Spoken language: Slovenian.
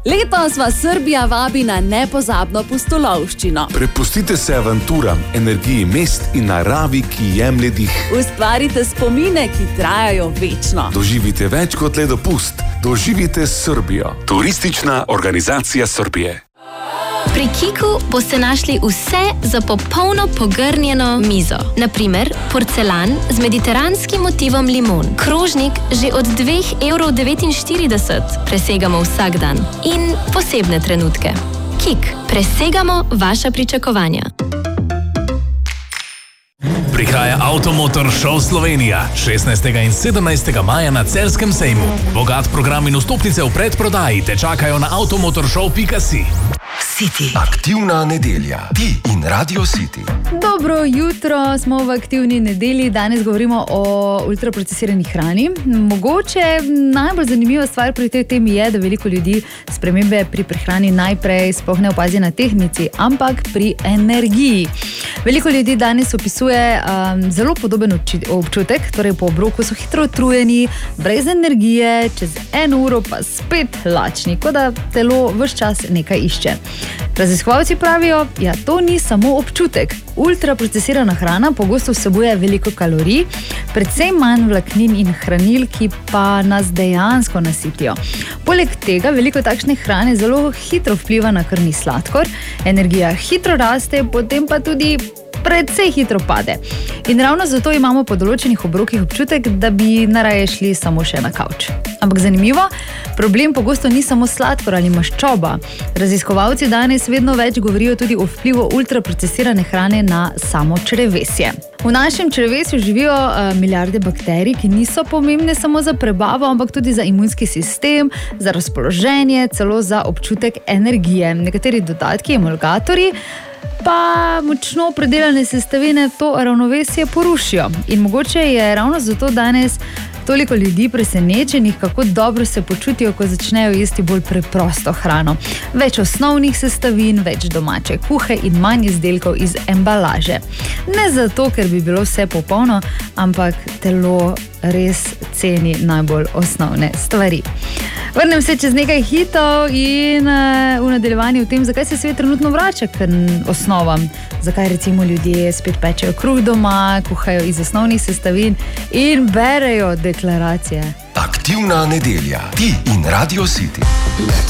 Letos vas Srbija vabi na nepozabno pustolovščino. Prepustite se avanturam, energiji mest in naravi, ki jemlje dih. Ustvarite spomine, ki trajajo večno. Doživite več kot le dopust. Doživite Srbijo. Turistična organizacija Srbije. Pri Kiku boste našli vse za popolno pogrnjeno mizo. Naprimer, porcelan z mediteranskim motivom limon. Krožnik že od 2,49 € presegamo vsak dan. In posebne trenutke. Kik, presegamo vaša pričakovanja. Prihaja Automotor Show Slovenija 16. in 17. maja na Celjskem sejmu. Bogat program in vstopnice v predprodaji te čakajo na automotorshow.si. City. Aktivna nedelja. Ti in Radio City. Dobro jutro, smo v aktivni nedelji. Danes govorimo o ultraprocesirani hrani. Mogoče najbolj zanimiva stvar pri tej temi je, da veliko ljudi spremembe pri prehrani najprej sploh ne opazi na tehnici, ampak pri energiji. Veliko ljudi danes opisuje zelo podoben občutek, torej po obroku so hitro utrujeni, brez energije, čez 1 uro pa spet lačni, kot da telo ves čas nekaj išče. Raziskovalci pravijo, ja, to ni samo občutek. Ultraprocesirana hrana pogosto vsebuje veliko kalorij, predvsem manj vlaknin in hranil, ki pa nas dejansko nasitijo. Poleg tega veliko takšne hrane zelo hitro vpliva na krvni sladkor, energija hitro raste, potem pa tudi predvsej hitro pade. In ravno zato imamo po določenih obrokih občutek, da bi naraje šli samo še na kavč. Ampak zanimivo, problem pogosto ni samo sladkor ali maščoba. Raziskovalci danes vedno več govorijo tudi o vplivu ultraprocesirane hrane na samo črevesje. V našem črevesju živijo milijarde bakterij, ki niso pomembne samo za prebavo, ampak tudi za imunski sistem, za razpoloženje, celo za občutek energije. Nekateri dodatki, emulgatorji, pa močno predelane sestavine to ravnovesje porušijo. In mogoče je ravno zato danes toliko ljudi presenečenih, kako dobro se počutijo, ko začnejo jesti bolj preprosto hrano. Več osnovnih sestavin, več domače kuhe in manj izdelkov iz embalaže. Ne zato, ker bi bilo vse popolno, ampak telo res ceni najbolj osnovne stvari. Vrnem se čez nekaj hitov in v nadaljevanju v tem, zakaj se svet trenutno vrača k osnovam. Zakaj recimo ljudje spet pečejo kruh doma, kuhajo iz osnovnih sestavin in berejo deklaracije. Aktivna nedelja. Ti in Radio City.